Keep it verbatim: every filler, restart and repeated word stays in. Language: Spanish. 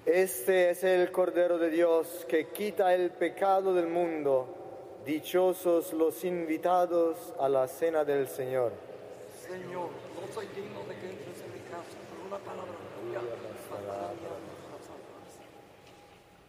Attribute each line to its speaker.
Speaker 1: Este es el Cordero de Dios que quita el pecado del mundo. Dichosos los invitados a la cena del Señor.
Speaker 2: Señor, no soy digno de que entres en mi casa, pero una palabra tuya bastará para mi alma.